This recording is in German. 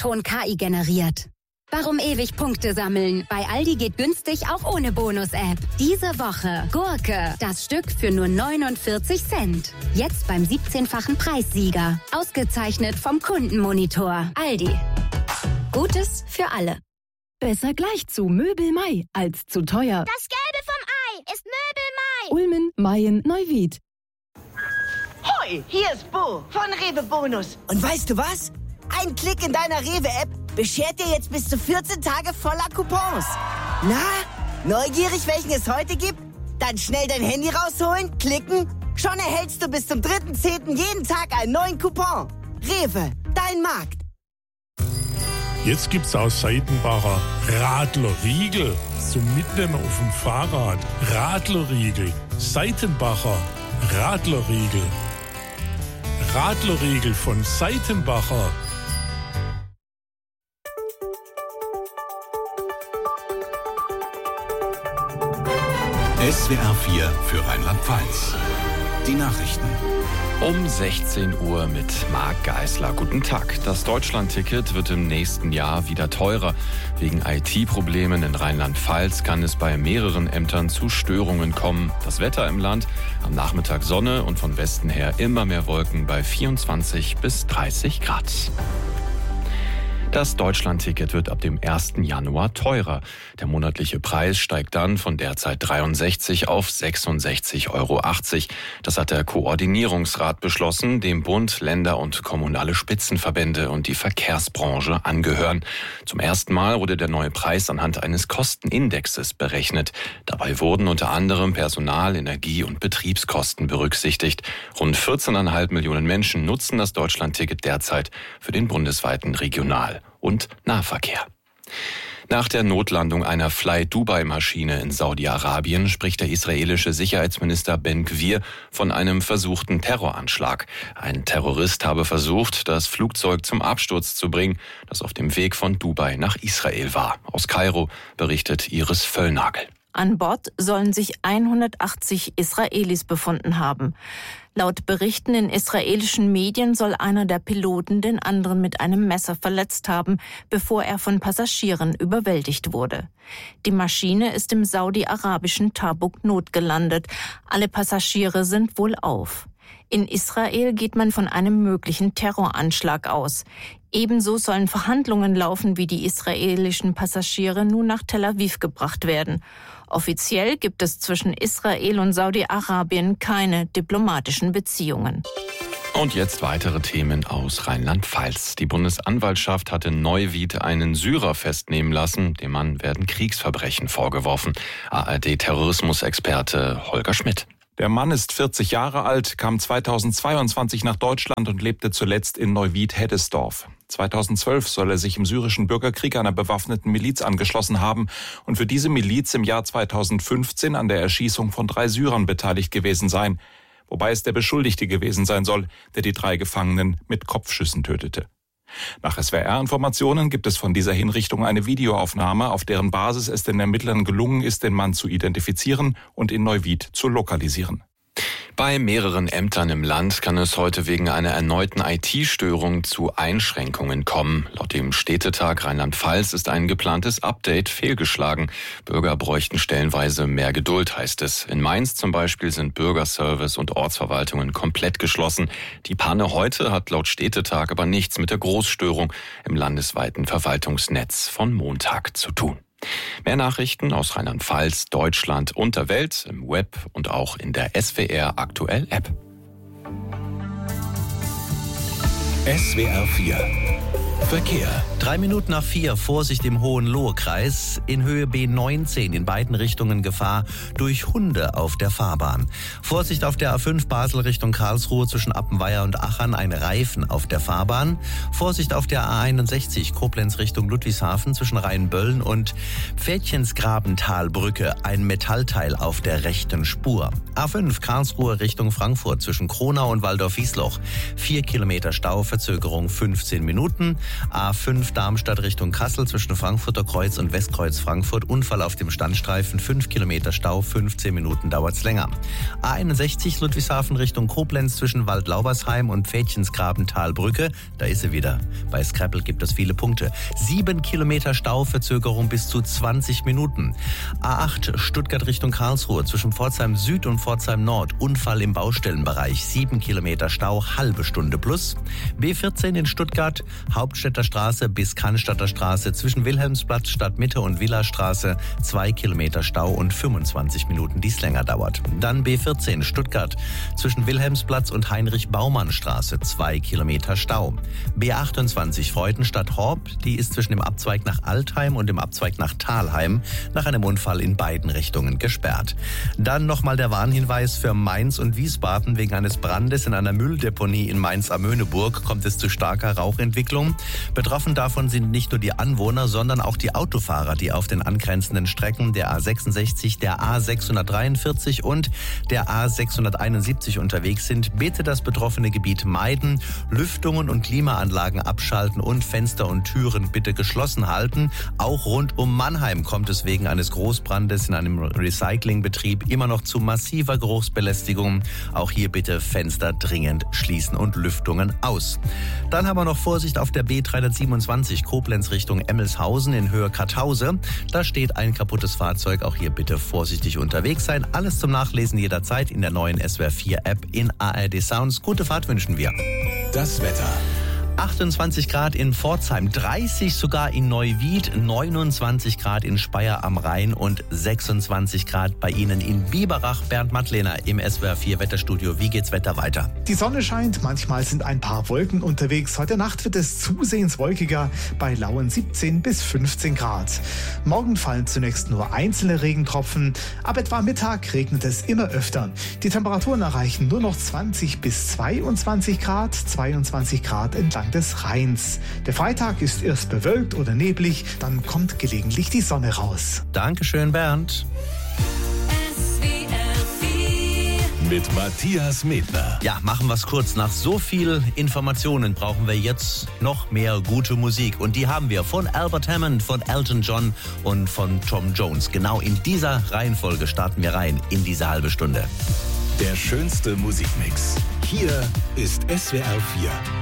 Ton KI generiert. Warum ewig Punkte sammeln? Bei Aldi geht günstig auch ohne Bonus-App. Diese Woche Gurke, das Stück für nur 49 Cent. Jetzt beim 17-fachen Preissieger. Ausgezeichnet vom Kundenmonitor. Aldi. Gutes für alle. Besser gleich zu Möbel Mai als zu teuer. Das Gelbe vom Ei ist Möbel Mai. Ulmen, Mayen, Neuwied. Hoi, hier ist Bo von Rewe Bonus. Und weißt du was? Ein Klick in deiner Rewe-App beschert dir jetzt bis zu 14 Tage voller Coupons. Na, neugierig, welchen es heute gibt? Dann schnell dein Handy rausholen, klicken. Schon erhältst du bis zum 3.10. jeden Tag einen neuen Coupon. Rewe, dein Markt. Jetzt gibt's aus Seitenbacher Radlerriegel zum Mitnehmen auf dem Fahrrad. Radlerriegel, Seitenbacher Radlerriegel. Radlerriegel von Seitenbacher. SWR 4 für Rheinland-Pfalz. Die Nachrichten. Um 16 Uhr mit Marc Geisler. Guten Tag. Das Deutschland-Ticket wird im nächsten Jahr wieder teurer. Wegen IT-Problemen in Rheinland-Pfalz kann es bei mehreren Ämtern zu Störungen kommen. Das Wetter im Land: am Nachmittag Sonne und von Westen her immer mehr Wolken bei 24 bis 30 Grad. Das Deutschland-Ticket wird ab dem 1. Januar teurer. Der monatliche Preis steigt dann von derzeit 63 auf 66,80 €. Das hat der Koordinierungsrat beschlossen, dem Bund, Länder und kommunale Spitzenverbände und die Verkehrsbranche angehören. Zum ersten Mal wurde der neue Preis anhand eines Kostenindexes berechnet. Dabei wurden unter anderem Personal-, Energie- und Betriebskosten berücksichtigt. Rund 14,5 Millionen Menschen nutzen das Deutschland-Ticket derzeit für den bundesweiten Regional- und Nahverkehr. Nach der Notlandung einer Fly-Dubai-Maschine in Saudi-Arabien spricht der israelische Sicherheitsminister Ben Gvir von einem versuchten Terroranschlag. Ein Terrorist habe versucht, das Flugzeug zum Absturz zu bringen, das auf dem Weg von Dubai nach Israel war. Aus Kairo berichtet Iris Völlnagel. An Bord sollen sich 180 Israelis befunden haben. Laut Berichten in israelischen Medien soll einer der Piloten den anderen mit einem Messer verletzt haben, bevor er von Passagieren überwältigt wurde. Die Maschine ist im saudi-arabischen Tabuk notgelandet. Alle Passagiere sind wohlauf. In Israel geht man von einem möglichen Terroranschlag aus. Ebenso sollen Verhandlungen laufen, wie die israelischen Passagiere nun nach Tel Aviv gebracht werden. Offiziell gibt es zwischen Israel und Saudi-Arabien keine diplomatischen Beziehungen. Und jetzt weitere Themen aus Rheinland-Pfalz. Die Bundesanwaltschaft hat in Neuwied einen Syrer festnehmen lassen. Dem Mann werden Kriegsverbrechen vorgeworfen. ARD-Terrorismusexperte Holger Schmidt. Der Mann ist 40 Jahre alt, kam 2022 nach Deutschland und lebte zuletzt in Neuwied-Heddesdorf. 2012 soll er sich im syrischen Bürgerkrieg einer bewaffneten Miliz angeschlossen haben und für diese Miliz im Jahr 2015 an der Erschießung von 3 Syrern beteiligt gewesen sein. Wobei es der Beschuldigte gewesen sein soll, der die 3 Gefangenen mit Kopfschüssen tötete. Nach SWR-Informationen gibt es von dieser Hinrichtung eine Videoaufnahme, auf deren Basis es den Ermittlern gelungen ist, den Mann zu identifizieren und in Neuwied zu lokalisieren. Bei mehreren Ämtern im Land kann es heute wegen einer erneuten IT-Störung zu Einschränkungen kommen. Laut dem Städtetag Rheinland-Pfalz ist ein geplantes Update fehlgeschlagen. Bürger bräuchten stellenweise mehr Geduld, heißt es. In Mainz zum Beispiel sind Bürgerservice und Ortsverwaltungen komplett geschlossen. Die Panne heute hat laut Städtetag aber nichts mit der Großstörung im landesweiten Verwaltungsnetz von Montag zu tun. Mehr Nachrichten aus Rheinland-Pfalz, Deutschland und der Welt im Web und auch in der SWR Aktuell App. SWR 4 Verkehr. 3 Minuten nach 4, Vorsicht im Hohenlohe-Kreis, in Höhe B19 in beiden Richtungen Gefahr durch Hunde auf der Fahrbahn. Vorsicht auf der A5 Basel Richtung Karlsruhe zwischen Appenweier und Achern, ein Reifen auf der Fahrbahn. Vorsicht auf der A61 Koblenz Richtung Ludwigshafen zwischen Rheinböllen und Pfädchensgrabentalbrücke, ein Metallteil auf der rechten Spur. A5 Karlsruhe Richtung Frankfurt zwischen Kronau und Waldorf-Wiesloch, 4 Kilometer Stau, Verzögerung 15 Minuten. A5 Darmstadt Richtung Kassel zwischen Frankfurter Kreuz und Westkreuz Frankfurt. Unfall auf dem Standstreifen, 5 Kilometer Stau, 15 Minuten dauert's länger. A61 Ludwigshafen Richtung Koblenz zwischen Waldlaubersheim und Pfädchensgraben-Talbrücke. Da ist sie wieder. Bei Scrabble gibt es viele Punkte. 7 Kilometer Stau, Verzögerung bis zu 20 Minuten. A8 Stuttgart Richtung Karlsruhe zwischen Pforzheim Süd und Pforzheim Nord. Unfall im Baustellenbereich. 7 Kilometer Stau, halbe Stunde plus. B14 in Stuttgart, Hauptstädter Straße bis Cannstatter Straße zwischen Wilhelmsplatz, Stadtmitte und Villastraße. 2 Kilometer Stau und 25 Minuten, die es länger dauert. Dann B14 Stuttgart zwischen Wilhelmsplatz und Heinrich-Baumann-Straße. 2 Kilometer Stau. B28 Freudenstadt-Horb, die ist zwischen dem Abzweig nach Altheim und dem Abzweig nach Thalheim nach einem Unfall in beiden Richtungen gesperrt. Dann nochmal der Warnhinweis für Mainz und Wiesbaden. Wegen eines Brandes in einer Mülldeponie in Mainz-Amöneburg kommt es zu starker Rauchentwicklung. Betroffen davon sind nicht nur die Anwohner, sondern auch die Autofahrer, die auf den angrenzenden Strecken der A66, der A643 und der A671 unterwegs sind. Bitte das betroffene Gebiet meiden, Lüftungen und Klimaanlagen abschalten und Fenster und Türen bitte geschlossen halten. Auch rund um Mannheim kommt es wegen eines Großbrandes in einem Recyclingbetrieb immer noch zu massiver Geruchsbelästigung. Auch hier bitte Fenster dringend schließen und Lüftungen aus. Dann haben wir noch Vorsicht auf der B327 Koblenz Richtung Emmelshausen in Höhe Karthause. Da steht ein kaputtes Fahrzeug. Auch hier bitte vorsichtig unterwegs sein. Alles zum Nachlesen jederzeit in der neuen SWR4 App in ARD Sounds. Gute Fahrt wünschen wir. Das Wetter. 28 Grad in Pforzheim, 30 sogar in Neuwied, 29 Grad in Speyer am Rhein und 26 Grad bei Ihnen in Biberach. Bernd Mattlehner im SWR4 Wetterstudio. Wie geht's Wetter weiter? Die Sonne scheint, manchmal sind ein paar Wolken unterwegs. Heute Nacht wird es zusehends wolkiger bei lauen 17 bis 15 Grad. Morgen fallen zunächst nur einzelne Regentropfen. Ab etwa Mittag regnet es immer öfter. Die Temperaturen erreichen nur noch 20 bis 22 Grad, 22 Grad entlang des Rheins. Der Freitag ist erst bewölkt oder neblig, dann kommt gelegentlich die Sonne raus. Dankeschön, Bernd. Mit Matthias Medner. Ja, machen wir es kurz. Nach so viel Informationen brauchen wir jetzt noch mehr gute Musik. Und die haben wir von Albert Hammond, von Elton John und von Tom Jones. Genau in dieser Reihenfolge starten wir rein in diese halbe Stunde. Der schönste Musikmix. Hier ist SWR 4.